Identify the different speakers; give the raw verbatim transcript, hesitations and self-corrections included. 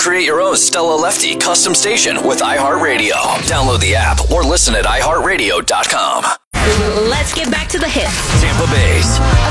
Speaker 1: Create your own Stella Lefty custom station with iHeartRadio. Download the app or listen at i heart radio dot com.
Speaker 2: Let's get back to the hits.
Speaker 1: Tampa Bay's